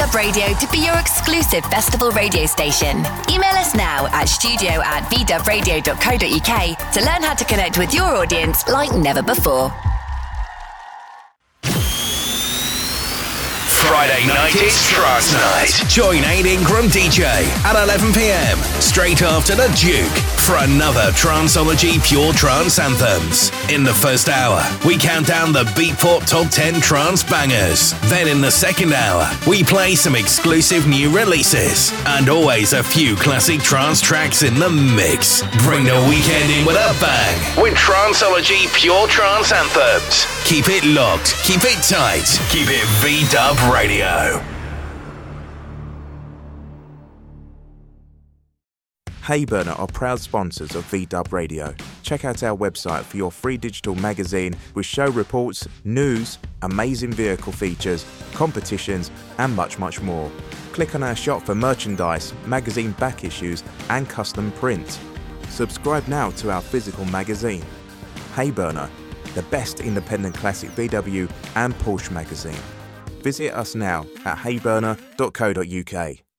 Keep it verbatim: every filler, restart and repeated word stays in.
V-Dub Radio to be your exclusive festival radio station. Email us now at studio at v dub radio dot co dot uk to learn how to connect with your audience like never before. Friday night is Trance Night. Join Aid Ingram D J at eleven p.m. straight after the Duke for another Tranceology Pure Trance Anthems. In the first hour, we count down the Beatport Top ten Trance Bangers. Then in the second hour, we play some exclusive new releases and always a few classic trance tracks in the mix. Bring the weekend in with a bang with Tranceology Pure Trance Anthems. Keep it locked, keep it tight, keep it V-Dub Radio. Hayburner are proud sponsors of V-Dub Radio. Check out our website for your free digital magazine with show reports, news, amazing vehicle features, competitions, and much, much more. Click on our shop for merchandise, magazine back issues, and custom prints. Subscribe now to our physical magazine. Hayburner, the best independent classic V W and Porsche magazine. Visit us now at hayburner dot co dot uk.